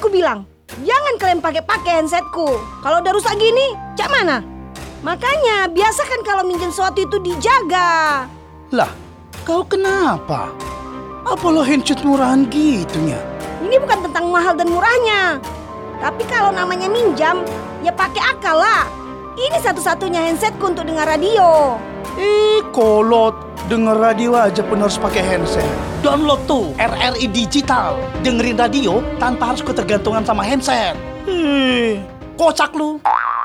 aku bilang, jangan kalian pakai handsetku. Kalau udah rusak gini, cak mana? Makanya biasakan kalau minjem sesuatu itu dijaga. Lah, kau kenapa? Apa lo handset murahan gitunya? Ini bukan tentang mahal dan murahnya. Tapi kalau namanya minjam, ya pakai akal lah. Ini satu-satunya handsetku untuk dengar radio. Kolot. Denger radio aja pun harus pakai handset. Download tuh RRI Digital. Dengerin radio tanpa harus ketergantungan sama handset. Kocak lu.